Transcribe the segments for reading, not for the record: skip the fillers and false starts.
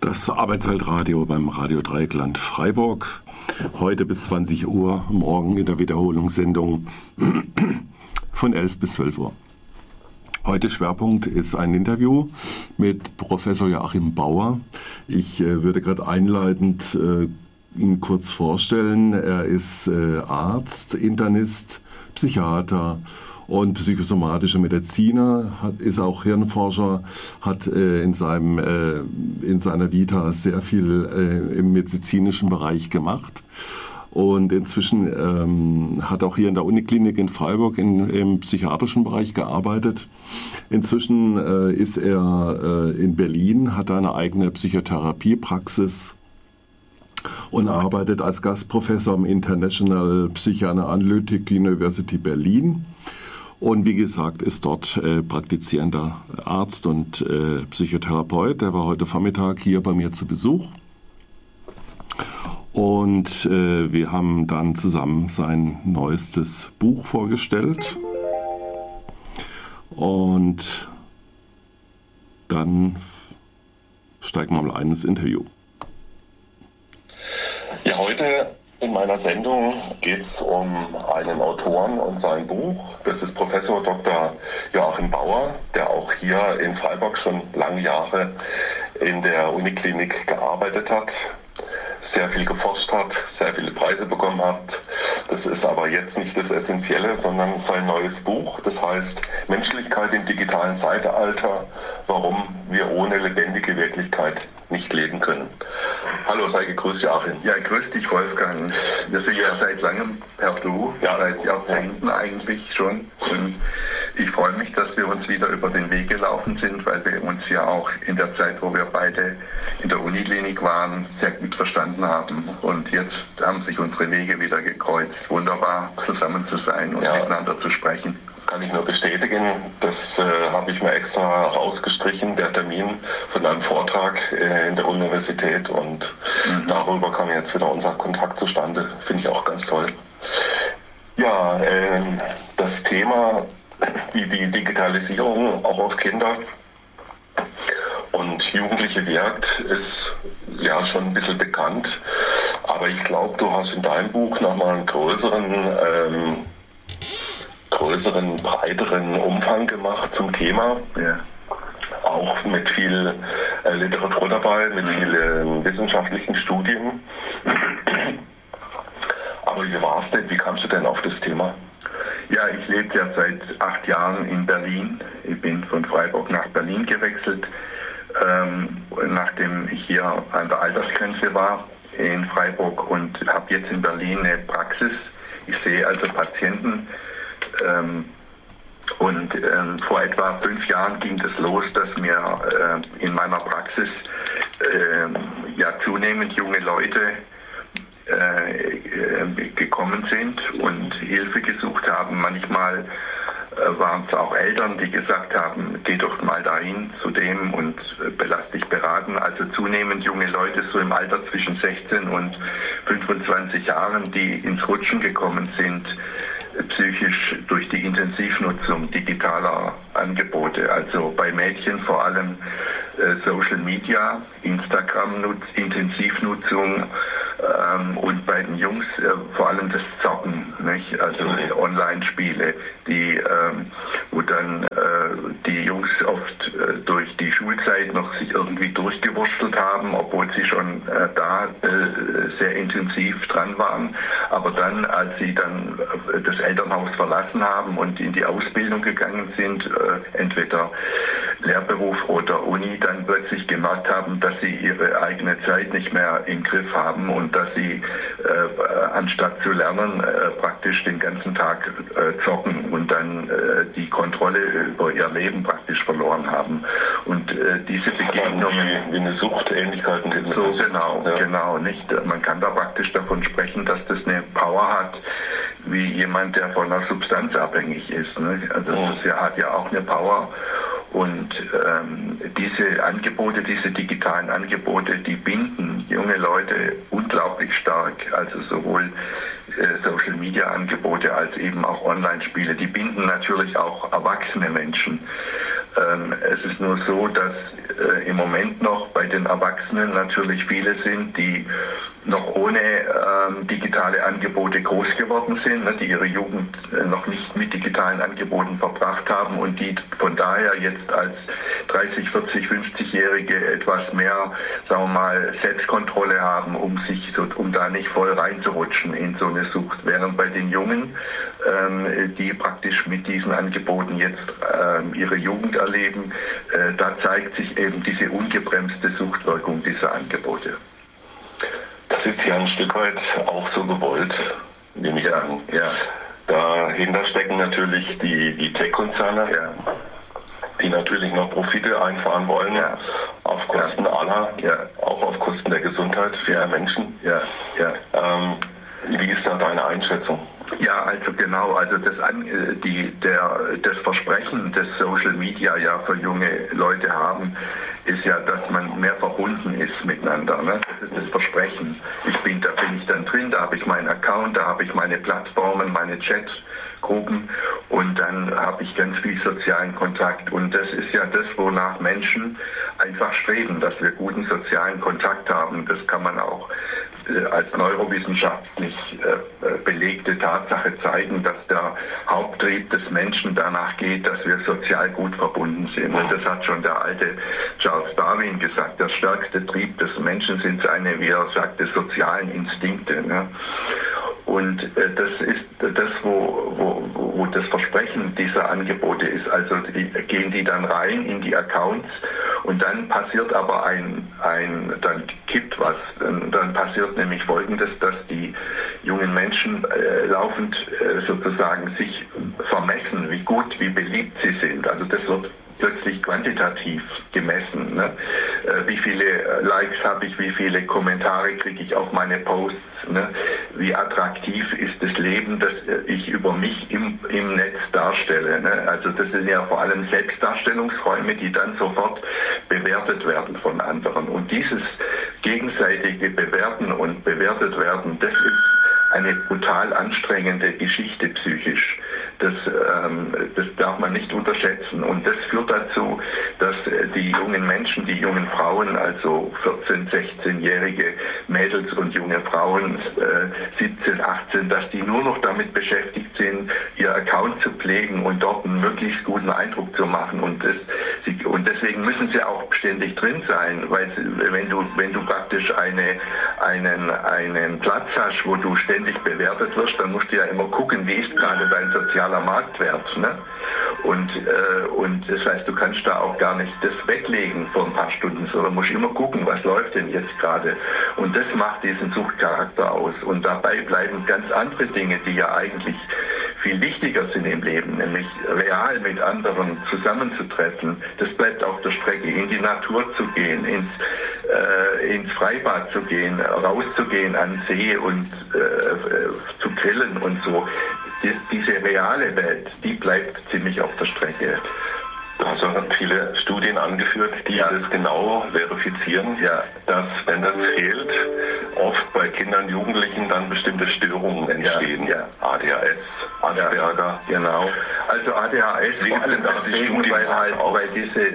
Das Arbeitsweltradio beim Radio Dreieckland Freiburg. Heute bis 20 Uhr, morgen in der Wiederholungssendung von 11 bis 12 Uhr. Heute Schwerpunkt ist ein Interview mit Professor Joachim Bauer. Ich würde gerade einleitend ihn kurz vorstellen. Er ist Arzt, Internist, Psychiater und psychosomatischer Mediziner, ist auch Hirnforscher, hat in seiner Vita sehr viel im medizinischen Bereich gemacht. Und inzwischen hat auch hier in der Uniklinik in Freiburg im psychiatrischen Bereich gearbeitet. Inzwischen ist er in Berlin, hat eine eigene Psychotherapiepraxis und arbeitet als Gastprofessor am International Psychoanalytic University Berlin. Und wie gesagt, ist dort praktizierender Arzt und Psychotherapeut. Der war heute Vormittag hier bei mir zu Besuch. Und wir haben dann zusammen sein neuestes Buch vorgestellt. Und dann steigen wir mal ein ins Interview. Ja, heute in meiner Sendung geht es um einen Autoren und sein Buch. Das ist Professor Dr. Joachim Bauer, der auch hier in Freiburg schon lange Jahre in der Uniklinik gearbeitet hat, sehr viel geforscht hat, sehr viele Preise bekommen hat. Das ist aber jetzt nicht das Essentielle, sondern sein neues Buch. Das heißt Menschlichkeit im digitalen Zeitalter, warum wir ohne lebendige Wirklichkeit nicht leben können. Hallo, sei gegrüßt, Joachim. Ja, grüß dich, Wolfgang. Wir sind ja seit langem per Du, ja, seit Jahrzehnten eigentlich schon. Und ich freue mich, dass wir uns wieder über den Weg gelaufen sind, weil wir uns ja auch in der Zeit, wo wir beide in der Uniklinik waren, sehr gut verstanden haben. Und jetzt haben sich unsere Wege wieder gekreuzt. Wunderbar, zusammen zu sein und miteinander zu sprechen. Kann ich nur bestätigen, das habe ich mir extra rausgestrichen, der Termin von einem Vortrag in der Universität, und darüber kam jetzt wieder unser Kontakt zustande, finde ich auch ganz toll. Ja, das Thema, wie die Digitalisierung auch auf Kinder und Jugendliche wirkt, ist ja schon ein bisschen bekannt, aber ich glaube, du hast in deinem Buch nochmal einen größeren, breiteren Umfang gemacht zum Thema. Ja. Auch mit viel Literatur dabei, mit vielen wissenschaftlichen Studien. Aber wie war es denn? Wie kamst du denn auf das Thema? Ja, ich lebe ja seit 8 Jahren in Berlin. Ich bin von Freiburg nach Berlin gewechselt, nachdem ich hier an der Altersgrenze war in Freiburg, und habe jetzt in Berlin eine Praxis. Ich sehe also Patienten. Vor etwa 5 Jahren ging es los, dass mir in meiner Praxis zunehmend junge Leute gekommen sind und Hilfe gesucht haben. Manchmal waren es auch Eltern, die gesagt haben, geh doch mal dahin zu dem und lass dich beraten. Also zunehmend junge Leute so im Alter zwischen 16 und 25 Jahren, die ins Rutschen gekommen sind, psychisch durch die Intensivnutzung digitaler Angebote. Also bei Mädchen vor allem Social Media, Intensivnutzung, und bei den Jungs vor allem das Zocken, nicht? Also Online-Spiele, wo dann die Jungs oft durch die Schulzeit noch sich irgendwie durchgewurstelt haben, obwohl sie schon da sehr intensiv dran waren. Aber dann, als sie dann das Elternhaus verlassen haben und in die Ausbildung gegangen sind, entweder Lehrberuf oder Uni, dann plötzlich gemerkt haben, dass sie ihre eigene Zeit nicht mehr im Griff haben und dass sie anstatt zu lernen praktisch den ganzen Tag zocken und dann die Kontrolle über ihr Leben praktisch verloren haben. Und diese Begegnungen, wie eine Suchtähnlichkeit. So genau, nicht? Man kann da praktisch davon sprechen, dass das eine Power hat, wie jemand, der von einer Substanz abhängig ist. Ne? Also das hat ja auch eine Power. Und diese Angebote, diese digitalen Angebote, die binden junge Leute unglaublich stark. Also sowohl Social-Media-Angebote als eben auch Online-Spiele. Die binden natürlich auch erwachsene Menschen. Es ist nur so, dass im Moment noch bei den Erwachsenen natürlich viele sind, die noch ohne digitale Angebote groß geworden sind, ne, die ihre Jugend noch nicht mit digitalen Angeboten verbracht haben und die von daher jetzt als 30, 40, 50-Jährige etwas mehr, sagen wir mal, Selbstkontrolle haben, um da nicht voll reinzurutschen in so eine Sucht. Während bei den Jungen, die praktisch mit diesen Angeboten jetzt ihre Jugend erleben, da zeigt sich eben diese ungebremste Suchtwirkung dieser Angebote. Das ist ja ein Stück weit auch so gewollt, nehme ich an. Ja. Dahinter stecken natürlich die Tech-Konzerne, die natürlich noch Profite einfahren wollen, auf Kosten aller, auch auf Kosten der Gesundheit vieler Menschen. Wie ist da deine Einschätzung? Ja, also genau, also das Versprechen, das Social Media ja für junge Leute haben, ist ja, dass man mehr verbunden ist miteinander. Ne? Das ist das Versprechen. Da bin ich dann drin, da habe ich meinen Account, da habe ich meine Plattformen, meine Chatgruppen und dann habe ich ganz viel sozialen Kontakt. Und das ist ja das, wonach Menschen einfach streben, dass wir guten sozialen Kontakt haben. Das kann man auch als neurowissenschaftlich belegte Tatsache zeigen, dass der Haupttrieb des Menschen danach geht, dass wir sozial gut verbunden sind. Und das hat schon der alte Charles Darwin gesagt, der stärkste Trieb des Menschen sind seine, wie er sagte, sozialen Instinkte. Ne? Und das ist das, wo das Versprechen dieser Angebote ist. Also gehen die dann rein in die Accounts und dann passiert aber dann kippt was. Dann passiert nämlich Folgendes, dass die jungen Menschen laufend sozusagen sich vermessen, wie gut, wie beliebt sie sind. Also das wird plötzlich quantitativ gemessen. Ne? Wie viele Likes habe ich, wie viele Kommentare kriege ich auf meine Posts, ne? Wie attraktiv ist das Leben, das ich über mich im Netz darstelle. Ne? Also das sind ja vor allem Selbstdarstellungsräume, die dann sofort bewertet werden von anderen. Und dieses gegenseitige Bewerten und bewertet werden, das ist eine brutal anstrengende Geschichte psychisch. Das darf man nicht unterschätzen. Und das führt dazu, dass die jungen Menschen, die jungen Frauen, also 14-, 16-jährige Mädels und junge Frauen, 17, 18, dass die nur noch damit beschäftigt sind, ihr Account zu pflegen und dort einen möglichst guten Eindruck zu machen. Und deswegen müssen sie auch ständig drin sein, weil wenn du praktisch einen Platz hast, wo du ständig bewertet wirst, dann musst du ja immer gucken, wie ist gerade dein sozialer Marktwert. Ne? Und das heißt, du kannst da auch gar nicht das weglegen vor ein paar Stunden, sondern musst immer gucken, was läuft denn jetzt gerade. Und das macht diesen Suchtcharakter aus. Und dabei bleiben ganz andere Dinge, die ja eigentlich viel wichtiger sind im Leben, nämlich real mit anderen zusammenzutreffen. Das bleibt auf der Strecke, in die Natur zu gehen, ins Freibad zu gehen, rauszugehen an den See und zu grillen und so. Diese reale Welt, die bleibt ziemlich auf der Strecke. Du hast auch viele Studien angeführt, die das genau verifizieren, dass, wenn das fehlt, oft bei Kindern und Jugendlichen dann bestimmte Störungen entstehen. ADHS, Asperger. Genau. Also ADHS, vor allem deswegen, weil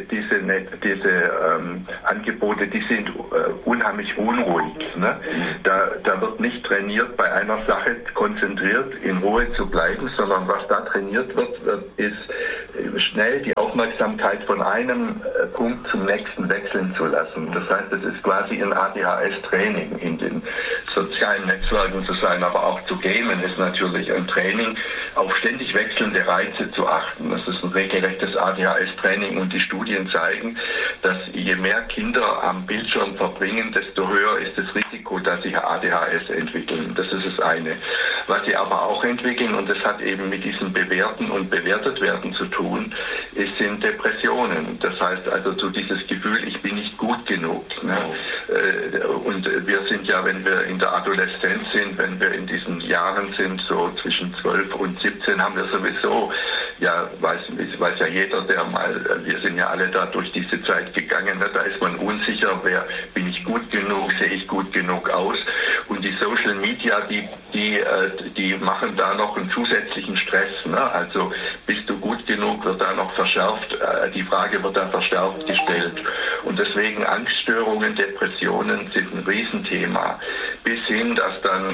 diese Angebote, die sind unheimlich unruhig. Ne? Da wird nicht trainiert, bei einer Sache konzentriert in Ruhe zu bleiben, sondern was da trainiert wird, ist schnell die Aufmerksamkeit von einem Punkt zum nächsten wechseln zu lassen. Das heißt, es ist quasi ein ADHS-Training, in den sozialen Netzwerken zu sein, aber auch zu gamen ist natürlich ein Training, auf ständig wechselnde Reize zu achten. Das ist ein regelrechtes ADHS-Training und die Studien zeigen, dass je mehr Kinder am Bildschirm verbringen, desto höher ist das Risiko, dass sie ADHS entwickeln. Das ist das eine. Was sie aber auch entwickeln, und das hat eben mit diesem Bewerten und bewertet werden zu tun, sind Depressionen. Das heißt also so dieses Gefühl, ich bin nicht gut genug. Ne? Und wir sind ja, wenn wir in der Adoleszenz sind, wenn wir in diesen Jahren sind, so zwischen 12 und 17, haben wir sowieso, weiß ja jeder, wir sind ja alle da durch diese Zeit gegangen, ne? Da ist man unsicher, bin ich gut genug, sehe ich gut genug aus. Und die Social Media, die machen da noch einen zusätzlichen Stress. Ne? Also bist du gut genug, wird da noch noch verschärft, die Frage wird dann verschärft gestellt. Und deswegen Angststörungen, Depressionen sind ein Riesenthema. Bis hin, dass dann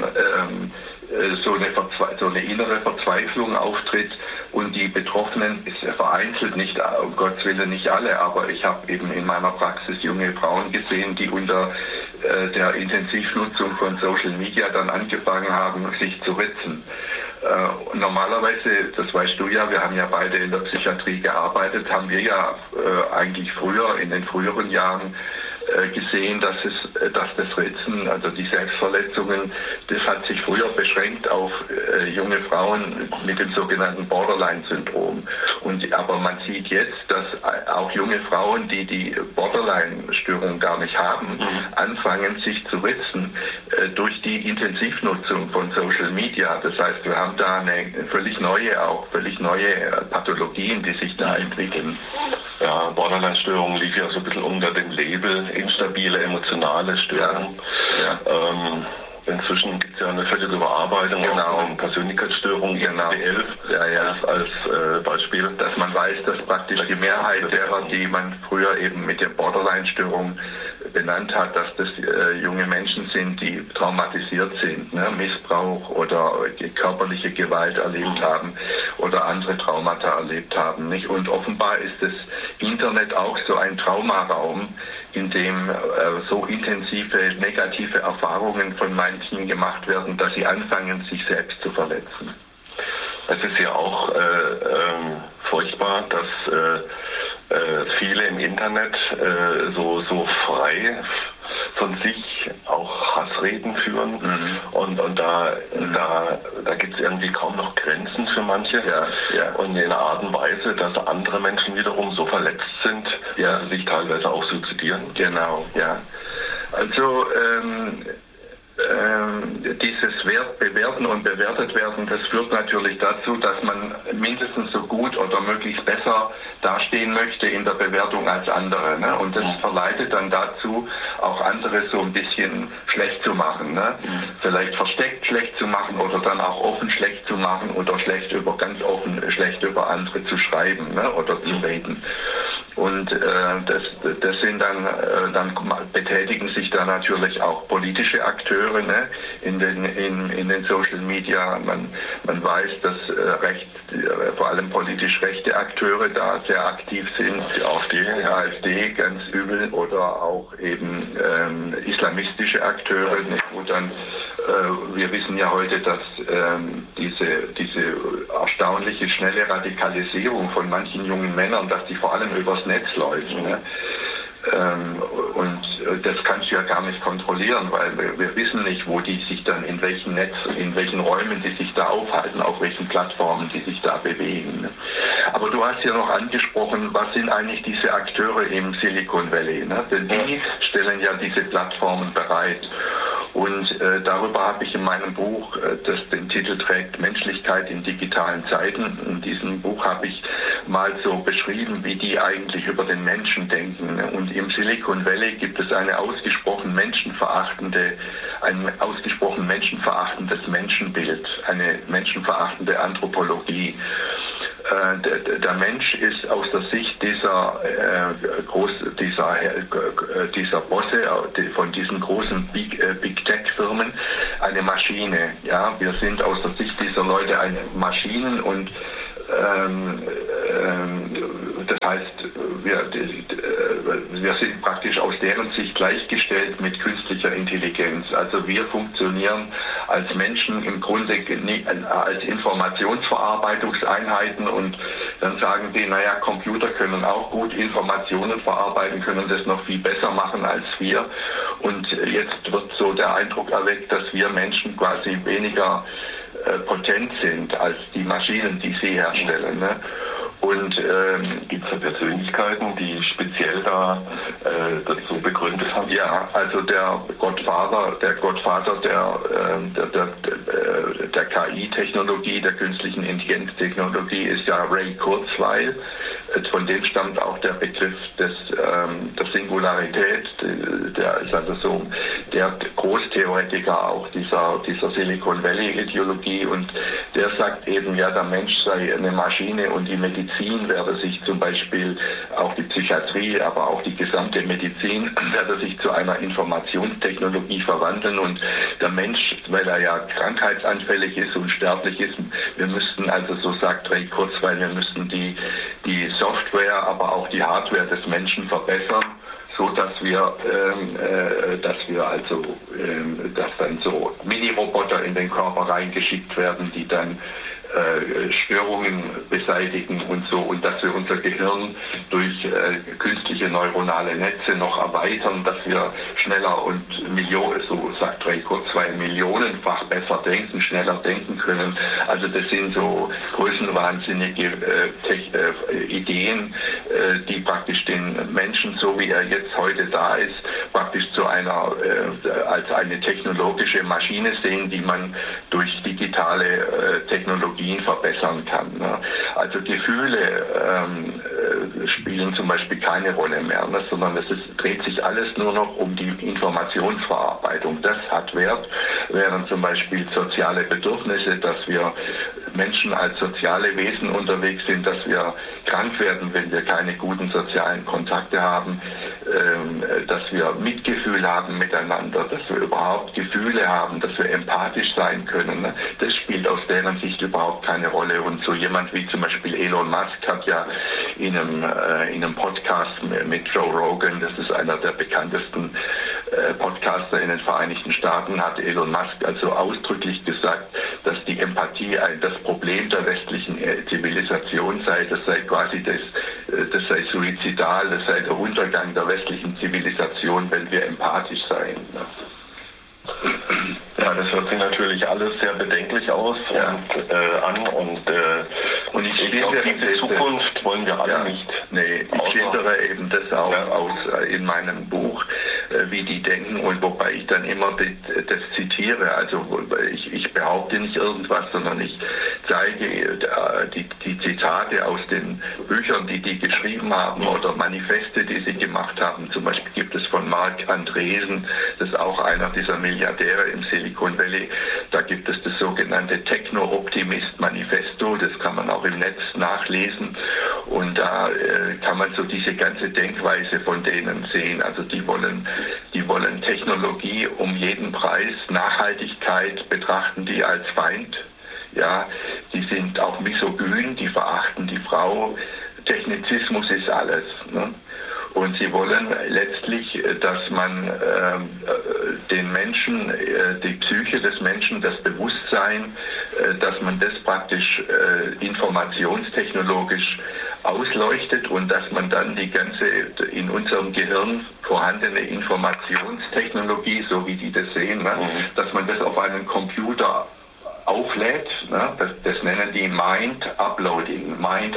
so eine innere Verzweiflung auftritt und die Betroffenen, ist vereinzelt, nicht, um Gottes Willen nicht alle, aber ich habe eben in meiner Praxis junge Frauen gesehen, die unter der Intensivnutzung von Social Media dann angefangen haben, sich zu ritzen. Normalerweise, das weißt du ja, wir haben ja beide in der Psychiatrie gearbeitet, haben wir ja eigentlich früher, in den früheren Jahren, gesehen, dass das Ritzen, also die Selbstverletzungen, das hat sich früher beschränkt auf junge Frauen mit dem sogenannten Borderline-Syndrom. Aber man sieht jetzt, dass auch junge Frauen, die Borderline-Störung gar nicht haben, anfangen, sich zu ritzen durch die Intensivnutzung von Social Media. Das heißt, wir haben da eine völlig neue Pathologien, die sich da entwickeln. Ja, Borderline-Störung lief ja so ein bisschen unter dem Label instabile emotionale Störung. Ja. Inzwischen gibt es ja eine völlige Überarbeitung von Persönlichkeitsstörungen, ISD-11 als Beispiel. Dass man weiß, dass praktisch die Mehrheit derer, die man früher eben mit der Borderline-Störung benannt hat, dass das junge Menschen sind, die traumatisiert sind, ne? Missbrauch oder körperliche Gewalt erlebt haben oder andere Traumata erlebt haben. Nicht? Und offenbar ist das Internet auch so ein Traumaraum, in dem so intensive negative Erfahrungen von manchen gemacht werden, dass sie anfangen, sich selbst zu verletzen. Es ist ja auch furchtbar, dass viele im Internet so frei von sich auch Hassreden führen und da gibt es irgendwie kaum noch Grenzen für manche und in einer Art und Weise, dass andere Menschen wiederum so verletzt sind, dass sie sich teilweise auch suizidieren. Genau, ja. Also dieses Bewerten und bewertet werden, das führt natürlich dazu, dass man mindestens so gut oder möglichst besser dastehen möchte in der Bewertung als andere. Ne? Und das verleitet dann dazu, auch andere so ein bisschen schlecht zu machen. Ne? Vielleicht versteckt schlecht zu machen oder dann auch offen schlecht zu machen oder ganz offen schlecht über andere zu schreiben, ne? Oder zu reden. Und das sind dann betätigen sich da natürlich auch politische Akteure, ne? in den Social Media. Man weiß, dass vor allem politisch rechte Akteure da sehr aktiv sind, die AfD ganz übel, oder auch eben islamistische Akteure, ne? Wo dann wir wissen ja heute, dass diese erstaunliche schnelle Radikalisierung von manchen jungen Männern, dass die vor allem übers Netz läuft. Ne? Und das kannst du ja gar nicht kontrollieren, weil wir wissen nicht, wo die sich dann in welchen Räumen die sich da aufhalten, auf welchen Plattformen die sich da bewegen. Ne? Aber du hast ja noch angesprochen, was sind eigentlich diese Akteure im Silicon Valley? Ne? Denn die stellen ja diese Plattformen bereit. Und darüber habe ich in meinem Buch, das den Titel trägt, Menschlichkeit in digitalen Zeiten. In diesem Buch habe ich mal so beschrieben, wie die eigentlich über den Menschen denken. Und im Silicon Valley gibt es ein ausgesprochen menschenverachtendes Menschenbild, eine menschenverachtende Anthropologie. Der Mensch ist aus der Sicht dieser Bosse von diesen großen Big Tech Firmen eine Maschine. Ja, wir sind aus der Sicht dieser Leute Maschinen und das heißt, wir sind praktisch aus deren Sicht gleichgestellt mit künstlicher Intelligenz. Also wir funktionieren als Menschen im Grunde als Informationsverarbeitungseinheiten, und dann sagen die, naja, Computer können auch gut Informationen verarbeiten, können das noch viel besser machen als wir. Und jetzt wird so der Eindruck erweckt, dass wir Menschen quasi weniger potent sind als die Maschinen, die sie herstellen. Ne? Und gibt es Persönlichkeiten, die speziell das so begründet haben? Ja, also der Gottvater der KI-Technologie, der künstlichen Intelligenztechnologie, ist ja Ray Kurzweil. Von dem stammt auch der Begriff der Singularität. Der ist also so der Großtheoretiker auch dieser Silicon Valley Ideologie, und der sagt eben, ja, der Mensch sei eine Maschine und die Medizin werde sich zum Beispiel, auch die Psychiatrie, aber auch die gesamte Medizin werde sich zu einer Informationstechnologie verwandeln, und der Mensch, weil er ja krankheitsanfällig ist und sterblich ist, wir müssten, also so sagt Ray Kurzweil, wir müssten die Software, aber auch die Hardware des Menschen verbessern, so dass dann so Mini-Roboter in den Körper reingeschickt werden, die dann Störungen beseitigen und so, und dass wir unser Gehirn durch künstliche neuronale Netze noch erweitern, dass wir schneller und so sagt Ray Kurzweil, millionenfach besser denken, schneller denken können. Also das sind so größenwahnsinnige Ideen, die praktisch den Menschen, so wie er jetzt heute da ist, praktisch als eine technologische Maschine sehen, die man durch digitale Technologien verbessern kann. Also Gefühle spielen zum Beispiel keine Rolle mehr, sondern dreht sich alles nur noch um die Informationsverarbeitung. Das hat Wert, während zum Beispiel soziale Bedürfnisse, dass wir Menschen als soziale Wesen unterwegs sind, dass wir krank werden, wenn wir keine guten sozialen Kontakte haben, dass wir Mitgefühl haben miteinander, dass wir überhaupt Gefühle haben, dass wir empathisch sein können. Das spielt aus deren Sicht überhaupt keine Rolle. Und so jemand wie zum Beispiel Elon Musk hat ja in einem Podcast mit Joe Rogan, das ist einer der bekanntesten Podcaster in den Vereinigten Staaten, hat Elon Musk also ausdrücklich gesagt, dass die Empathie das Problem der westlichen Zivilisation sei. Das sei quasi das sei suizidal, das sei der Untergang der westlichen Zivilisation, wenn wir empathisch seien. Ja, das hört sich natürlich alles sehr bedenklich aus und ich glaube, diese Zukunft wollen wir alle nicht. Nee, ich schildere eben das auch in meinem Buch, wie die denken, und wobei ich dann immer das zitiere. Also ich behaupte nicht irgendwas, sondern ich zeige die Zitate aus den Büchern, die geschrieben haben, oder Manifeste, die sie gemacht haben. Zum Beispiel gibt es von Marc Andreessen, das ist auch einer dieser Milliardäre im Silicon Valley, da gibt es das sogenannte Techno-Optimist-Manifesto, das kann man auch im Netz nachlesen, und da kann man so diese ganze Denkweise von denen sehen. Also die wollen Technologie um jeden Preis, Nachhaltigkeit betrachten die als Feind. Ja, die sind auch misogyn, die verachten die Frau. Technizismus ist alles. Ne? Und sie wollen letztlich, dass man den Menschen, die Psyche des Menschen, das Bewusstsein, dass man das praktisch informationstechnologisch ausleuchtet, und dass man dann die ganze in unserem Gehirn vorhandene Informationstechnologie, so wie die das sehen, dass man das auf einen Computer auflädt, das nennen die Mind Uploading,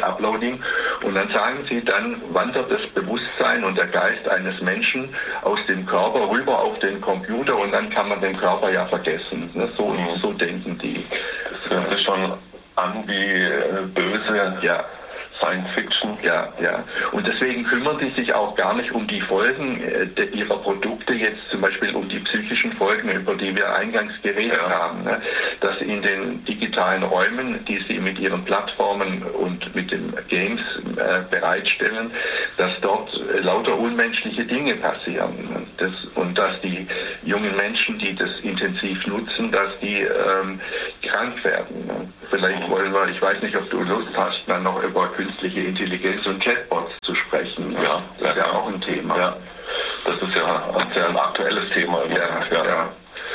und dann sagen sie, dann wandert das Bewusstsein und der Geist eines Menschen aus dem Körper rüber auf den Computer, und dann kann man den Körper ja vergessen. So denken die. Das hört sich schon an wie böse Science Fiction. Ja. Und deswegen kümmern die sich auch gar nicht um die Folgen ihrer Produkte, jetzt zum Beispiel um die psychischen Folgen, über die wir eingangs geredet haben. Ne? Dass in den digitalen Räumen, die sie mit ihren Plattformen und mit den Games bereitstellen, dass dort lauter unmenschliche Dinge passieren. Und dass die jungen Menschen, die das intensiv nutzen, dass die krank werden. Ne? Vielleicht wollen wir, ich weiß nicht, ob du Lust hast, dann noch über künstliche Intelligenz und Chatbots zu sprechen. Ja, das ist ja auch ein Thema. Ja, das ist ja ein aktuelles Thema. Ja.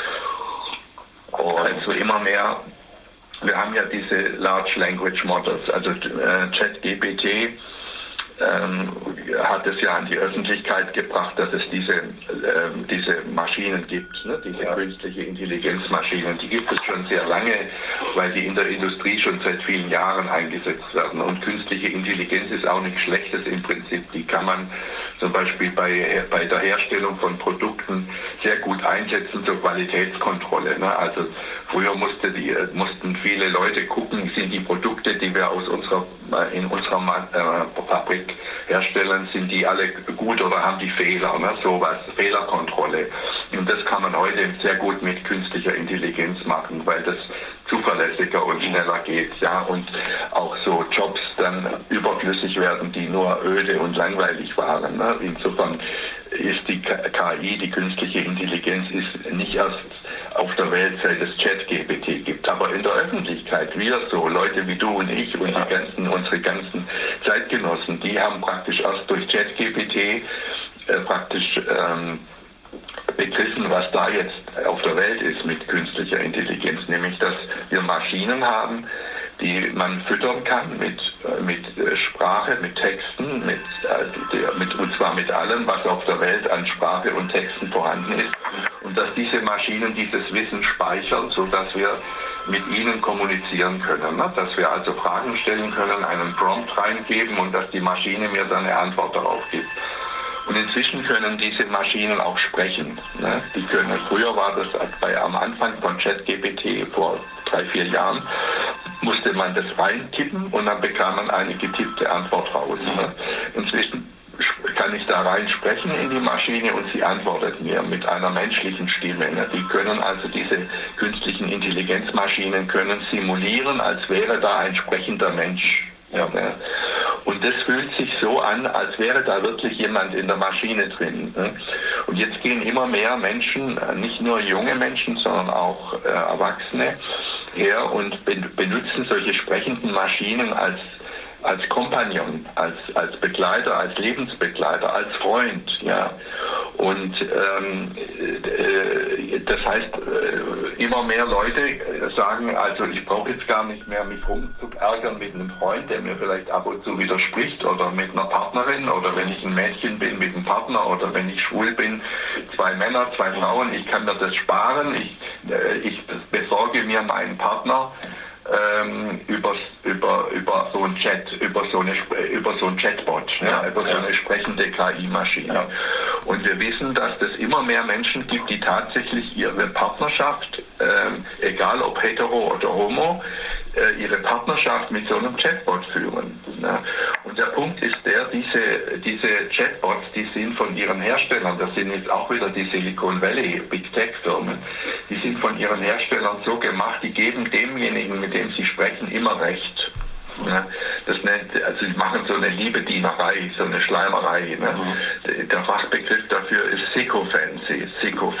Und also immer mehr, wir haben ja diese Large Language Models, also ChatGPT hat es ja an die Öffentlichkeit gebracht, dass es diese Maschinen gibt, ne? Diese künstliche Intelligenzmaschinen, die gibt es schon sehr lange, weil die in der Industrie schon seit vielen Jahren eingesetzt werden. Und künstliche Intelligenz ist auch nichts Schlechtes im Prinzip. Die kann man zum Beispiel bei der Herstellung von Produkten sehr gut einsetzen zur Qualitätskontrolle. Ne? Also früher mussten viele Leute gucken, sind die Produkte, die wir in unserer Fabrik herstellen, sind die alle gut oder haben die Fehler, ne? Sowas, Fehlerkontrolle. Und das kann man heute sehr gut mit künstlicher Intelligenz machen, weil das zuverlässiger und schneller geht, ja, und auch so Jobs dann überflüssig werden, die nur öde und langweilig waren. Ne? Insofern ist die KI, die künstliche Intelligenz, ist nicht erst auf der Welt, seit es ChatGPT gibt, aber in der Öffentlichkeit, wir so, Leute wie du und ich und unsere ganzen Zeitgenossen, die haben praktisch erst durch ChatGPT begriffen, was da jetzt auf der Welt ist mit künstlicher Intelligenz, nämlich dass wir Maschinen haben, die man füttern kann mit Sprache, mit Texten, und zwar mit allem, was auf der Welt an Sprache und Texten vorhanden ist, und dass diese Maschinen dieses Wissen speichern, sodass wir mit ihnen kommunizieren können, ne? Dass wir also Fragen stellen können, einen Prompt reingeben und dass die Maschine mir dann eine Antwort darauf gibt. Und inzwischen können diese Maschinen auch sprechen. Ne? Früher war das am Anfang von ChatGPT vor 3-4 Jahren, musste man das reintippen und dann bekam man eine getippte Antwort raus. Ne? Inzwischen kann ich da rein sprechen in die Maschine und sie antwortet mir mit einer menschlichen Stimme. Ne? Die können also, diese künstlichen Intelligenzmaschinen können simulieren, als wäre da ein sprechender Mensch. Ja, ne? Und das fühlt sich so an, als wäre da wirklich jemand in der Maschine drin. Ne? Und jetzt gehen immer mehr Menschen, nicht nur junge Menschen, sondern auch Erwachsene, her und benutzen solche sprechenden Maschinen als Kompagnon, als Begleiter, als Lebensbegleiter, als Freund, ja. Und das heißt, immer mehr Leute sagen, also ich brauche jetzt gar nicht mehr mich rumzuärgern mit einem Freund, der mir vielleicht ab und zu widerspricht, oder mit einer Partnerin, oder wenn ich ein Mädchen bin, mit einem Partner, oder wenn ich schwul bin, 2 Männer, 2 Frauen, ich kann mir das sparen, ich besorge mir meinen Partner über so ein Chat, über so ein Chatbot, ja, über so eine sprechende KI-Maschine. Ja. Und wir wissen, dass es immer mehr Menschen gibt, die tatsächlich ihre Partnerschaft, egal ob hetero oder homo, ihre Partnerschaft mit so einem Chatbot führen. Ne? Und der Punkt ist diese Chatbots, die sind von ihren Herstellern, das sind jetzt auch wieder die Silicon Valley Big Tech Firmen, die sind von ihren Herstellern so gemacht, die geben demjenigen, mit dem sie sprechen, immer recht. Ne? Also sie machen so eine Liebedienerei, so eine Schleimerei. Ne? Mhm. Der Fachbegriff dafür ist Sycophancy,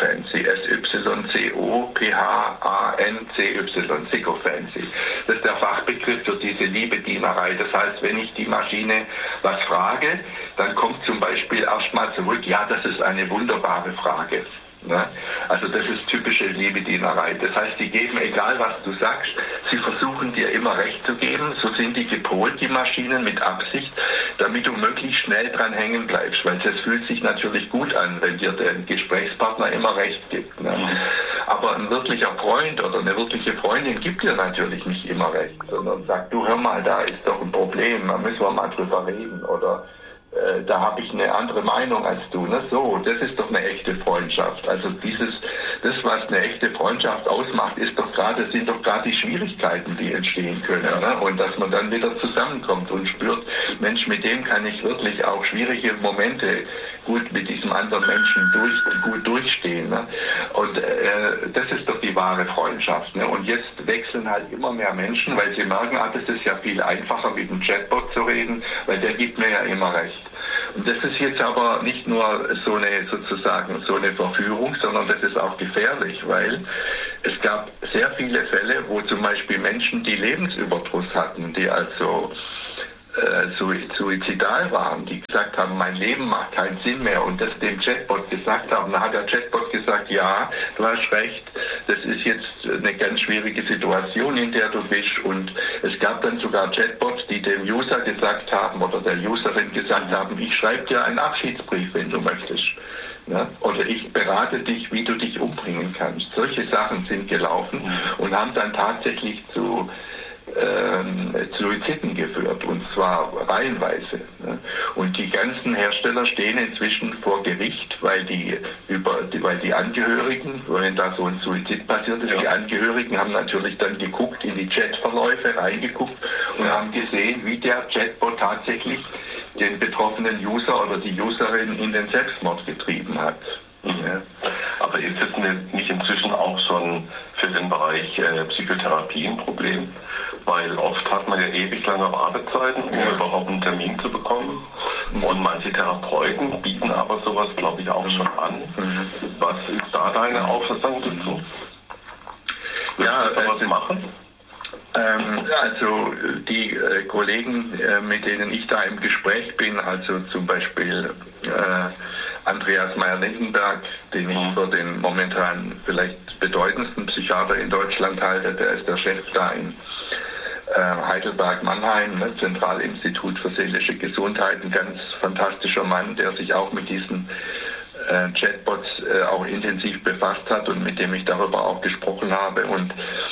S-Y-C-O-P-H-A-N-C-Y, Sycophancy. Das ist der Fachbegriff für diese Liebedienerei. Das heißt, wenn ich die Maschine was frage, dann kommt zum Beispiel erstmal zurück, ja, das ist eine wunderbare Frage. Ne? Also das ist typische Liebedienerei. Das heißt, die geben, egal was du sagst, sie versuchen dir immer recht zu geben. So sind die gepolt, die Maschinen, mit Absicht, damit du möglichst schnell dran hängen bleibst. Weil es fühlt sich natürlich gut an, wenn dir der Gesprächspartner immer recht gibt. Ne? Aber ein wirklicher Freund oder eine wirkliche Freundin gibt dir natürlich nicht immer recht, sondern sagt, du hör mal, da ist doch ein Problem, da müssen wir mal drüber reden, oder da habe ich eine andere Meinung als du. Ne? So, das ist doch eine echte Freundschaft. Also das, was eine echte Freundschaft ausmacht, sind doch gerade die Schwierigkeiten, die entstehen können. Ne? Und dass man dann wieder zusammenkommt und spürt, Mensch, mit dem kann ich wirklich auch schwierige Momente gut mit diesem anderen Menschen gut durchstehen. Ne? Und das ist doch die wahre Freundschaft. Ne? Und jetzt wechseln halt immer mehr Menschen, weil sie merken, das ist ja viel einfacher, mit dem Chatbot zu reden, weil der gibt mir ja immer recht. Und das ist jetzt aber nicht nur so eine Verführung, sondern das ist auch gefährlich, weil es gab sehr viele Fälle, wo zum Beispiel Menschen, die Lebensüberdruss hatten, die also suizidal waren, die gesagt haben, mein Leben macht keinen Sinn mehr, und das dem Chatbot gesagt haben, dann hat der Chatbot gesagt, ja, du hast recht, das ist jetzt eine ganz schwierige Situation, in der du bist, und es gab dann sogar Chatbots, die dem User gesagt haben oder der Userin gesagt haben, ich schreibe dir einen Abschiedsbrief, wenn du möchtest. Ne? Oder ich berate dich, wie du dich umbringen kannst. Solche Sachen sind gelaufen und haben dann tatsächlich zu Suiziden geführt, und zwar reihenweise. Ne? Und die ganzen Hersteller stehen inzwischen vor Gericht, weil die Angehörigen, wenn da so ein Suizid passiert ist, die Angehörigen haben natürlich dann geguckt, in die Chatverläufe reingeguckt und haben gesehen, wie der Chatbot tatsächlich den betroffenen User oder die Userin in den Selbstmord getrieben hat. Ja. Aber Therapie ein Problem, weil oft hat man ja ewig lange Wartezeiten, um überhaupt einen Termin zu bekommen. Und manche Therapeuten bieten aber sowas, glaube ich, auch schon an. Was ist da deine Auffassung dazu? Ja, was machen? Also die Kollegen, mit denen ich da im Gespräch bin, also zum Beispiel Andreas Meyer-Lindenberg, den ich für den momentan vielleicht bedeutendsten Psychiater in Deutschland halte, der ist der Chef da in Heidelberg-Mannheim, Zentralinstitut für seelische Gesundheit, ein ganz fantastischer Mann, der sich auch mit diesen Chatbots auch intensiv befasst hat und mit dem ich darüber auch gesprochen habe. Und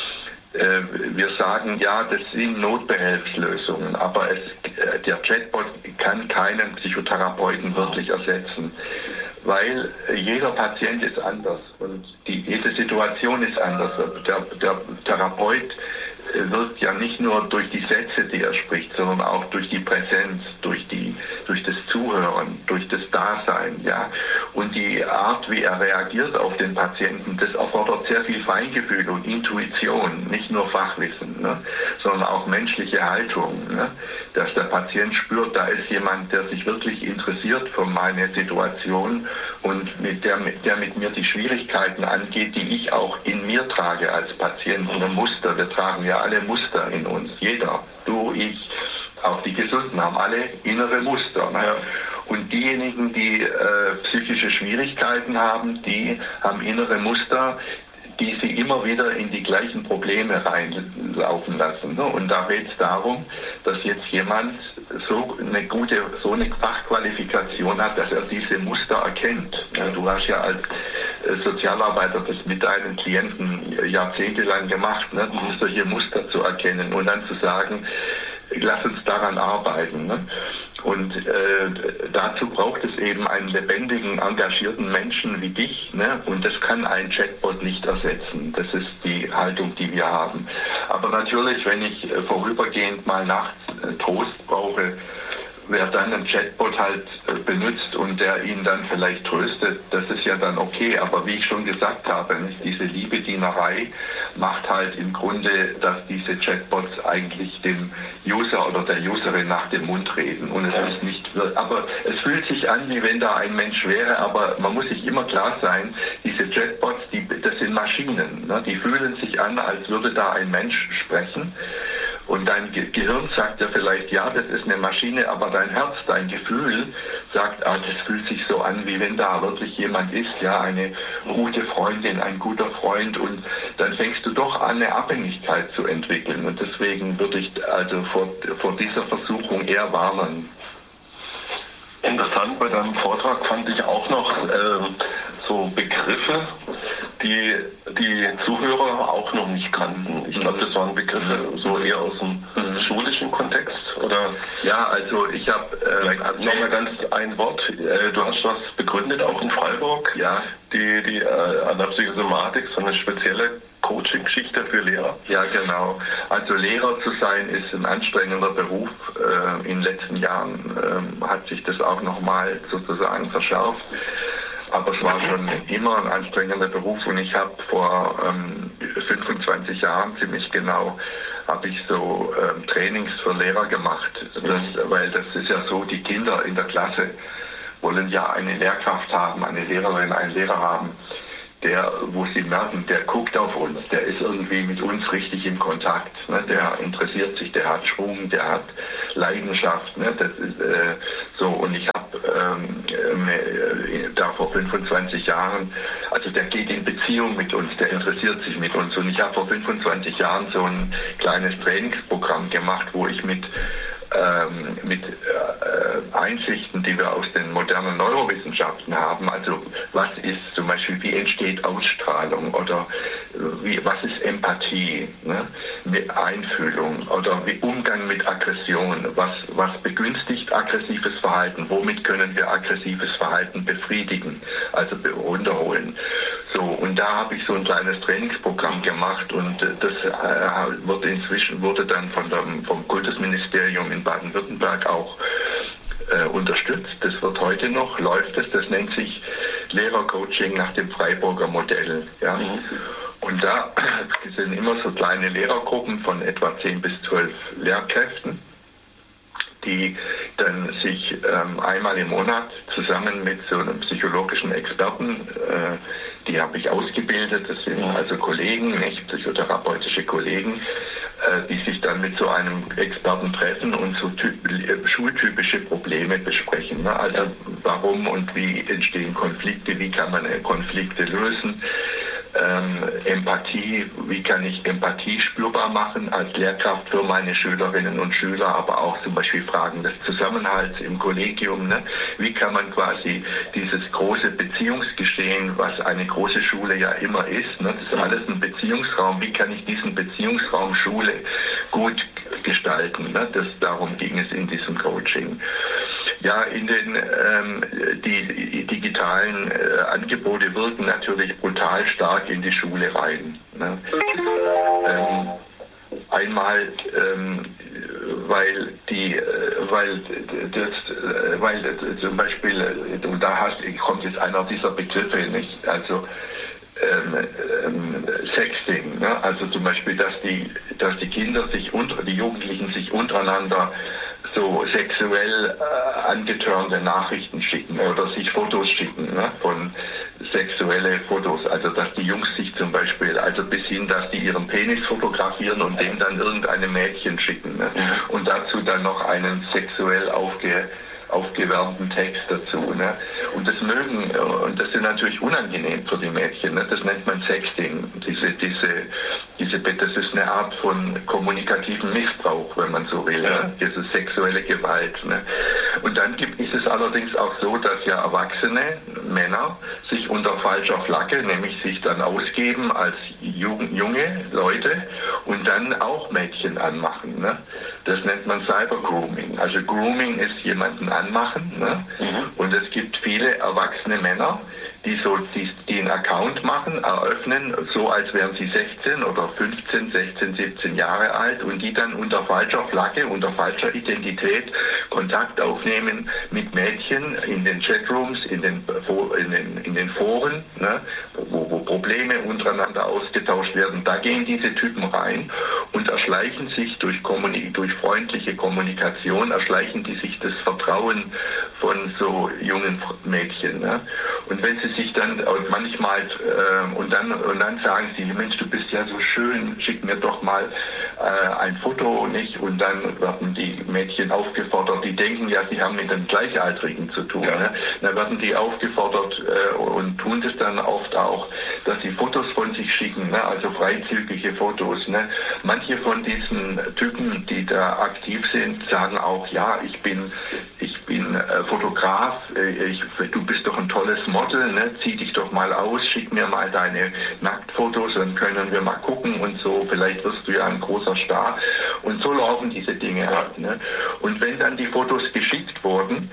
wir sagen, ja, das sind Notbehelfslösungen, aber der Chatbot kann keinen Psychotherapeuten wirklich ersetzen, weil jeder Patient ist anders und jede Situation ist anders. Der Therapeut wirkt ja nicht nur durch die Sätze, die er spricht, sondern auch durch die Präsenz, durch das Zuhören, durch das Dasein, ja. Und die Art, wie er reagiert auf den Patienten, das erfordert sehr viel Feingefühl und Intuition, nicht nur Fachwissen, ne, sondern auch menschliche Haltung, ne, dass der Patient spürt, da ist jemand, der sich wirklich interessiert für meine Situation und der mit mir die Schwierigkeiten angeht, die ich auch in mir trage als Patient. Ein Muster, wir tragen ja alle Muster in uns, jeder, du, ich, auch die Gesunden haben alle innere Muster. Ne? Und diejenigen, die psychische Schwierigkeiten haben, die haben innere Muster, die sie immer wieder in die gleichen Probleme reinlaufen lassen. Ne? Und da geht es darum, dass jetzt jemand so eine Fachqualifikation hat, dass er diese Muster erkennt. Ja, du hast ja als Sozialarbeiter das mit deinen Klienten jahrzehntelang gemacht, ne? Solche Muster zu erkennen und dann zu sagen, lass uns daran arbeiten. Ne? Und dazu braucht es eben einen lebendigen, engagierten Menschen wie dich. Ne? Und das kann ein Chatbot nicht ersetzen. Das ist die Haltung, die wir haben. Aber natürlich, wenn ich vorübergehend mal nachts Trost brauche, wer dann einen Chatbot halt benutzt und der ihn dann vielleicht tröstet, das ist ja dann okay. Aber wie ich schon gesagt habe, diese Liebedienerei macht halt im Grunde, dass diese Chatbots eigentlich dem User oder der Userin nach dem Mund reden. Und es ist nicht, aber es fühlt sich an, wie wenn da ein Mensch wäre, aber man muss sich immer klar sein, diese Chatbots, das sind Maschinen. Ne? Die fühlen sich an, als würde da ein Mensch sprechen. Und dein Gehirn sagt ja vielleicht, ja, das ist eine Maschine, aber dein Herz, dein Gefühl sagt, das fühlt sich so an, wie wenn da wirklich jemand ist, ja, eine gute Freundin, ein guter Freund, und dann fängst du doch an, eine Abhängigkeit zu entwickeln. Und deswegen würde ich also vor dieser Versuchung eher warnen. Interessant bei deinem Vortrag fand ich auch noch so Begriffe, die Zuhörer auch noch nicht kannten. Ich glaube, das waren Begriffe so eher aus dem schulischen Kontext, oder? Ja, also ich habe nochmal ganz ein Wort. Du hast was begründet, auch in Freiburg. Ja. Die an der Psychosomatik, so eine spezielle Coaching-Geschichte für Lehrer. Ja, genau. Also Lehrer zu sein ist ein anstrengender Beruf. In den letzten Jahren hat sich das auch nochmal sozusagen verschärft. Aber es war schon immer ein anstrengender Beruf, und ich habe vor 25 Jahren ziemlich genau habe ich so Trainings für Lehrer gemacht, weil das ist ja so, die Kinder in der Klasse wollen ja eine Lehrkraft haben, eine Lehrerin, einen Lehrer haben, wo sie merken, der guckt auf uns, der ist irgendwie mit uns richtig in Kontakt, ne? Der interessiert sich, der hat Schwung, der hat Leidenschaft, ne? Das ist so. Und ich habe da vor 25 Jahren, also der geht in Beziehung mit uns, der interessiert sich mit uns, und ich habe vor 25 Jahren so ein kleines Trainingsprogramm gemacht, wo ich mit Einsichten, die wir aus den modernen Neurowissenschaften haben, also was ist zum Beispiel, wie entsteht Ausstrahlung, oder was ist Empathie, ne? Einfühlung, oder wie Umgang mit Aggression, was begünstigt aggressives Verhalten, womit können wir aggressives Verhalten befriedigen, also runterholen. So, und da habe ich so ein kleines Trainingsprogramm gemacht, und das wurde dann vom Kultusministerium in Baden-Württemberg auch unterstützt. Das wird heute noch, läuft es, das nennt sich Lehrercoaching nach dem Freiburger Modell. Ja? Und da sind immer so kleine Lehrergruppen von etwa 10 bis 12 Lehrkräften, die dann sich einmal im Monat zusammen mit so einem psychologischen Experten, die habe ich ausgebildet, das sind also Kollegen, nicht psychotherapeutische Kollegen, die sich dann mit so einem Experten treffen und so schultypische Probleme besprechen. Ne? Also warum und wie entstehen Konflikte, wie kann man Konflikte lösen, Empathie, wie kann ich Empathie spürbar machen als Lehrkraft für meine Schülerinnen und Schüler, aber auch zum Beispiel Fragen des Zusammenhalts im Kollegium. Ne? Wie kann man quasi dieses große Beziehungsgeschehen, was eine große Schule ja immer ist, ne? Das ist alles ein Beziehungsraum, wie kann ich diesen Beziehungsraum Schule gut gestalten? Ne? Darum ging es in diesem Coaching. Ja, in den die digitalen Angebote wirken natürlich brutal stark in die Schule rein. Ne? Einmal, weil zum Beispiel, und da kommt jetzt einer dieser Begriffe nicht, also Sexting, ne? Also zum Beispiel, dass die Kinder die Jugendlichen sich untereinander so sexuell angetörnte Nachrichten schicken oder sich Fotos schicken, ne, von sexuelle Fotos, also dass die Jungs sich zum Beispiel, also bis hin, dass die ihren Penis fotografieren und dem dann irgendeinem Mädchen schicken, ne, und dazu dann noch einen sexuell aufgewärmten Text dazu. Ne? Und das ist natürlich unangenehm für die Mädchen. Ne? Das nennt man Sexting. Das ist eine Art von kommunikativen Missbrauch, wenn man so will. Ja. Ne? Diese sexuelle Gewalt. Ne? Und dann ist es allerdings auch so, dass ja erwachsene Männer sich unter falscher Flagge, nämlich sich dann ausgeben als junge Leute und dann auch Mädchen anmachen. Ne? Das nennt man Cybergrooming. Also Grooming ist jemanden anmachen. Ne? Und es gibt viele erwachsene Männer, die einen Account machen, eröffnen, so als wären sie 16 oder 15, 16, 17 Jahre alt und die dann unter falscher Flagge, unter falscher Identität Kontakt aufnehmen mit Mädchen in den Chatrooms, in den Foren, ne, wo Probleme untereinander ausgetauscht werden. Da gehen diese Typen rein und erschleichen sich durch freundliche Kommunikation, erschleichen die sich das Vertrauen von so jungen Mädchen. Ne? Und wenn sie sich dann manchmal und dann sagen sie, Mensch, du bist ja so schön, schick mir doch mal ein Foto, nicht? Und dann werden die Mädchen aufgefordert, die denken ja, sie haben mit den Gleichaltrigen zu tun. Ja. Ne? Dann werden die aufgefordert und tun das dann oft auch, dass sie Fotos von sich schicken, ne? Also freizügige Fotos. Ne? Manche von diesen Typen, die da aktiv sind, sagen auch, ja, ich bin Fotograf, du bist doch ein tolles Model, ne? Zieh dich doch mal aus, schick mir mal deine Nacktfotos, dann können wir mal gucken und so, vielleicht wirst du ja ein großer Star. Und so laufen diese Dinge ab. Ne? Und wenn dann die Fotos geschickt wurden,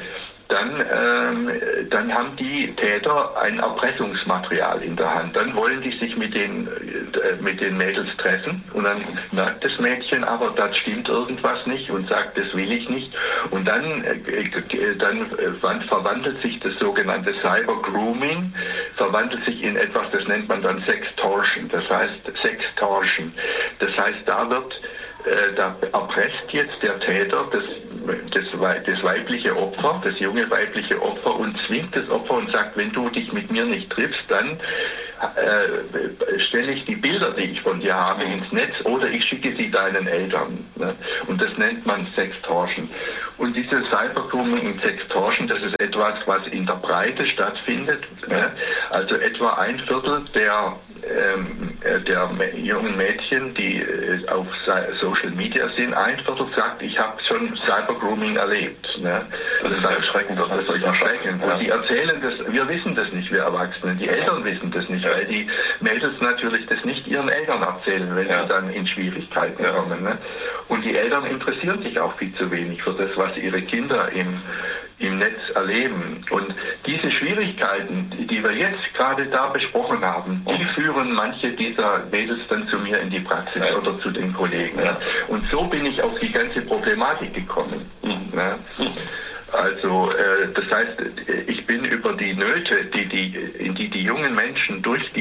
dann haben die Täter ein Erpressungsmaterial in der Hand. Dann wollen die sich mit den Mädels treffen und dann merkt das Mädchen aber, da stimmt irgendwas nicht und sagt, das will ich nicht. Und dann verwandelt sich das sogenannte Cyber-Grooming, verwandelt sich in etwas, das nennt man dann Sextortion. Das heißt Sextortion. Das heißt, da erpresst jetzt der Täter das weibliche Opfer, das junge weibliche Opfer und zwingt das Opfer und sagt, wenn du dich mit mir nicht triffst, dann stelle ich die Bilder, die ich von dir habe, ins Netz oder ich schicke sie deinen Eltern. Ne? Und das nennt man Sextortion. Und diese Cybergrooming und Sextortion, das ist etwas, was in der Breite stattfindet. Ne? Also etwa 1/4 der jungen Mädchen, die auf Social Media sind, 1/4 sagt, ich habe schon Cybergrooming erlebt. Ne? Das ist erschreckend. Das ist erschreckend. Und die erzählen das, wir wissen das nicht, wir Erwachsenen, die Eltern wissen das nicht, weil die Mädels natürlich das nicht ihren Eltern erzählen, wenn sie dann in Schwierigkeiten kommen. Ne? Und die Eltern interessieren sich auch viel zu wenig für das, was ihre Kinder im Netz erleben. Und diese Schwierigkeiten, die wir jetzt gerade da besprochen haben, die führen manche dieser Mädels dann zu mir in die Praxis oder zu den Kollegen. Ne? Und so bin ich auf die ganze Problematik gekommen. Ne? Also das heißt, ich bin über die Nöte, in die die jungen Menschen durch die digitale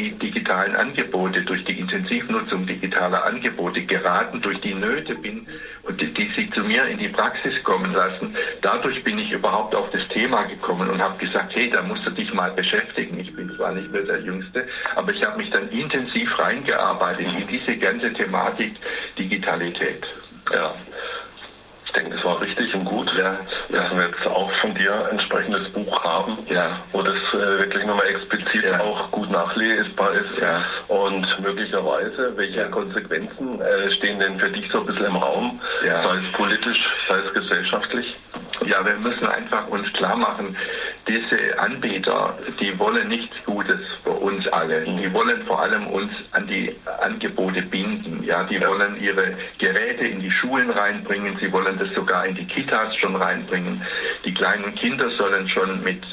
digitalen Angebote, durch die Intensivnutzung digitaler Angebote geraten, durch die Nöte bin und die sie zu mir in die Praxis kommen lassen. Dadurch bin ich überhaupt auf das Thema gekommen und habe gesagt, hey, da musst du dich mal beschäftigen. Ich bin zwar nicht mehr der Jüngste, aber ich habe mich dann intensiv reingearbeitet in diese ganze Thematik Digitalität. Ja. Ich denke, das war richtig und gut, dass wir jetzt auch von dir ein entsprechendes Buch haben, wo das wirklich nochmal explizit auch gut nachlesbar ist. Ja. Und möglicherweise, welche Konsequenzen stehen denn für dich so ein bisschen im Raum, sei es politisch, sei es gesellschaftlich? Ja, wir müssen einfach uns klar machen, diese Anbieter, die wollen nichts Gutes für uns alle. Die wollen vor allem uns an die Angebote binden. Ja, die wollen ihre Geräte in die Schulen reinbringen. Sie wollen das sogar in die Kitas schon reinbringen. Die kleinen Kinder sollen schon mit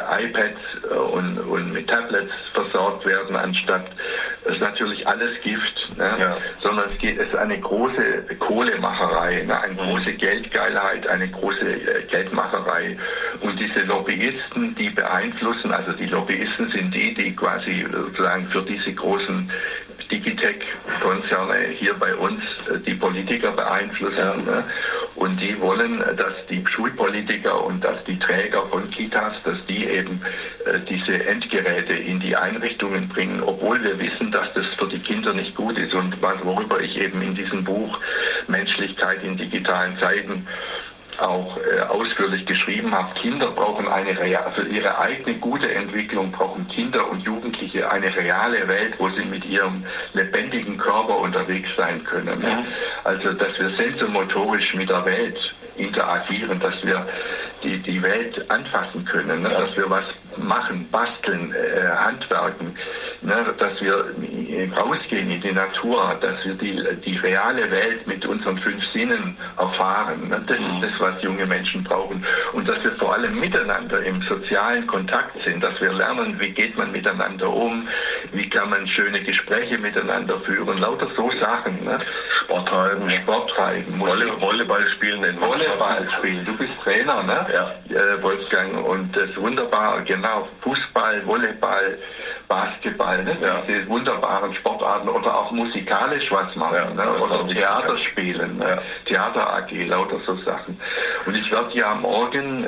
iPads und mit Tablets versorgt werden, anstatt es ist natürlich alles Gift, sondern es ist eine große Kohlemacherei, eine große Geldgeilheit, eine große Geldmacherei. Und diese Lobbyisten, die beeinflussen, also die Lobbyisten sind die quasi sozusagen für diese großen Digitech-Konzerne hier bei uns die Politiker beeinflussen. Ne? Und die wollen, dass die Schulpolitiker und dass die Träger von Kitas, dass die eben diese Endgeräte in die Einrichtungen bringen, obwohl wir wissen, dass das für die Kinder nicht gut ist. Und worüber ich eben in diesem Buch Menschlichkeit in digitalen Zeiten auch ausführlich geschrieben habe. Kinder brauchen für ihre eigene gute Entwicklung brauchen Kinder und Jugendliche eine reale Welt, wo sie mit ihrem lebendigen Körper unterwegs sein können. Mhm. Also, dass wir sensomotorisch mit der Welt interagieren, dass wir die Welt anfassen können, ne? Dass wir was machen, basteln, handwerken, ne? Dass wir rausgehen in die Natur, dass wir die reale Welt mit unseren 5 Sinnen erfahren. Ne? Das ist das, was junge Menschen brauchen. Und dass wir vor allem miteinander im sozialen Kontakt sind, dass wir lernen, wie geht man miteinander um, wie kann man schöne Gespräche miteinander führen, lauter so Sachen. Ne? Sport treiben, Volleyball spielen. Volleyball spielen. Du bist Trainer, ne? Ja. Wolfgang, und das ist wunderbar, genau, Fußball, Volleyball, Basketball, ne? Ja. Diese wunderbaren Sportarten oder auch musikalisch was machen, ne? Oder Theater spielen, ne? Theater AG, lauter so Sachen. Und ich werde ja morgen,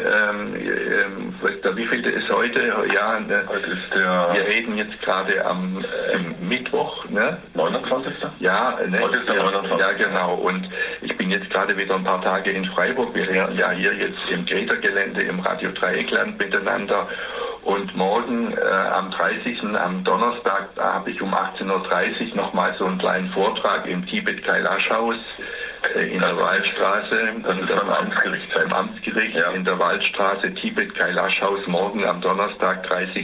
wie viel ist heute? Ja, ne? Heute ist wir reden jetzt gerade am Mittwoch, ne? 29. Ja, ne? Heute ist der 29. Ja, genau. Und ich bin jetzt gerade wieder ein paar Tage in Freiburg. Wir reden ja hier jetzt im Greta-Gelände im Radio Dreieckland miteinander. Und morgen am 30. am Donnerstag habe ich um 18:30 Uhr nochmal so einen kleinen Vortrag im Tibet-Kailash-Haus in der Waldstraße. Das ist beim Amtsgericht. Beim Amtsgericht in der Waldstraße, Tibet-Kailash-Haus, morgen am Donnerstag, 30.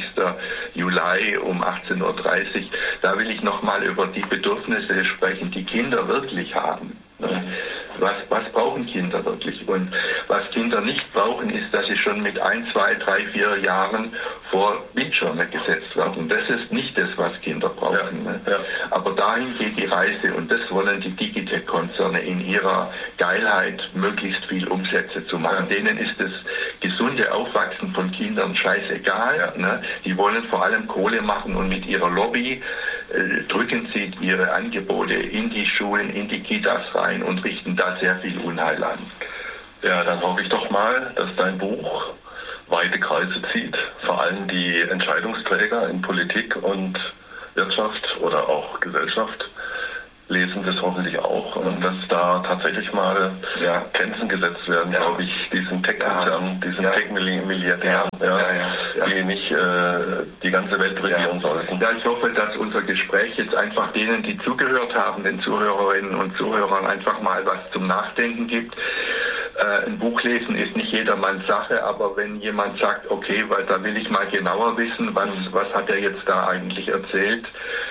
Juli um 18:30 Uhr. Da will ich nochmal über die Bedürfnisse sprechen, die Kinder wirklich haben. Was brauchen Kinder wirklich? Und was Kinder nicht brauchen, ist, dass sie schon mit 1, 2, 3, 4 Jahren vor Bildschirme gesetzt werden. Das ist nicht das, was Kinder brauchen. Ja. Ne? Ja. Aber dahin geht die Reise und das wollen die Digitech-Konzerne in ihrer Geilheit, möglichst viel Umsätze zu machen. Ja. Denen ist das gesunde Aufwachsen von Kindern scheißegal. Ja. Ne? Die wollen vor allem Kohle machen und mit ihrer Lobby drücken sie ihre Angebote in die Schulen, in die Kitas rein und richten da sehr viel Unheil an. Ja, dann hoffe ich doch mal, dass dein Buch weite Kreise zieht, vor allem die Entscheidungsträger in Politik und Wirtschaft oder auch Gesellschaft lesen das hoffentlich auch und dass da tatsächlich mal Grenzen gesetzt werden, glaube ich, diesen Tech-Konzernen, diesen Tech-Milliardären, die nicht die ganze Welt regieren sollten. Ja, ich hoffe, dass unser Gespräch jetzt einfach denen, die zugehört haben, den Zuhörerinnen und Zuhörern einfach mal was zum Nachdenken gibt. Ein Buch lesen ist nicht jedermanns Sache, aber wenn jemand sagt, okay, weil da will ich mal genauer wissen, was hat er jetzt da eigentlich erzählt,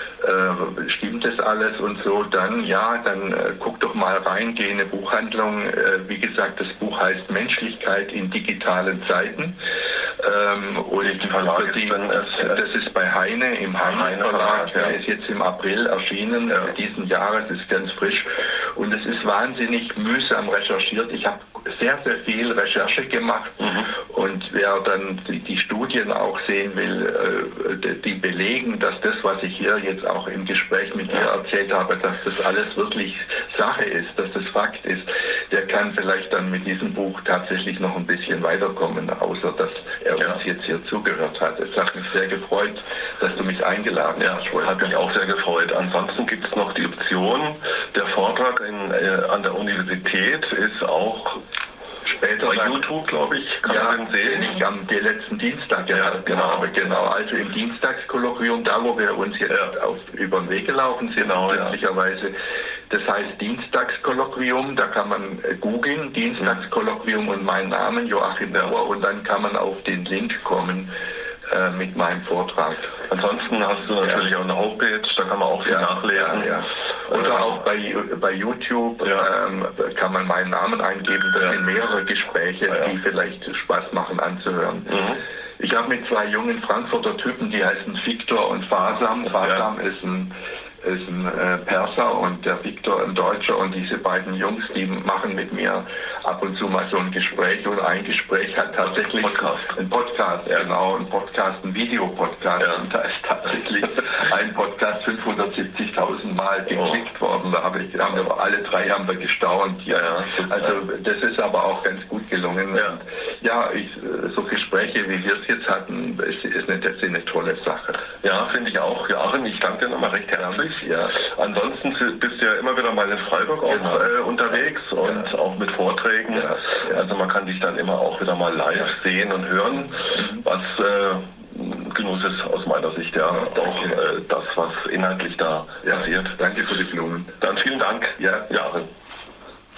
stimmt das alles und so, dann guck doch mal rein, geh in eine Buchhandlung. Wie gesagt, das Buch heißt Menschlichkeit in digitalen Zeiten. Und das ist bei Heine im Heine Verlag. Der ist jetzt im April erschienen, diesen Jahres, ist ganz frisch. Und es ist wahnsinnig mühsam recherchiert. Ich habe sehr, sehr viel Recherche gemacht. Und wer dann die Studien auch sehen will, die belegen, dass das, was ich hier jetzt auch im Gespräch mit dir erzählt habe, dass das alles wirklich Sache ist, dass das Fakt ist, der kann vielleicht dann mit diesem Buch tatsächlich noch ein bisschen weiterkommen, außer dass er uns jetzt hier zugehört hat. Es hat mich sehr gefreut, dass du mich eingeladen hast. Ja, hat mich auch sehr gefreut. Ansonsten gibt es noch die Option, der Vortrag an der Universität ist auch später bei YouTube, glaube ich, kann man sehen. Den ich am letzten Dienstag genau. Also im Dienstagskolloquium, da wo wir uns jetzt über den Weg gelaufen sind, möglicherweise. Das heißt Dienstagskolloquium, da kann man googeln, Dienstagskolloquium und mein Name, Joachim Bauer, und dann kann man auf den Link kommen mit meinem Vortrag. Ansonsten hast du natürlich auch eine Homepage, da kann man auch viel nachlesen. Oder auch bei YouTube kann man meinen Namen eingeben. Das sind mehrere Gespräche, die vielleicht Spaß machen anzuhören. Ich habe mit 2 jungen Frankfurter Typen, die heißen Viktor und Fasam. Fasam ist ein Perser und der Viktor ein Deutscher, und diese beiden Jungs, die machen mit mir ab und zu mal so ein Gespräch, und ein Gespräch hat tatsächlich ein Podcast, ein Videopodcast, und da ist tatsächlich ein Podcast 570.000 Mal geklickt worden. Da haben wir alle 3 gestaunt. Also das ist aber auch ganz gut gelungen. Und so Gespräche, wie wir es jetzt hatten, ist eine tolle Sache. Ja, finde ich auch. Joachim, ich danke dir nochmal recht herzlich. Ja. Ansonsten bist du ja immer wieder mal in Freiburg auch unterwegs und auch mit Vorträgen. Also man kann dich dann immer auch wieder mal live sehen und hören, was Genuss ist aus meiner Sicht, auch das, was inhaltlich da passiert. Danke für die Blumen. Dann vielen Dank, Joachim.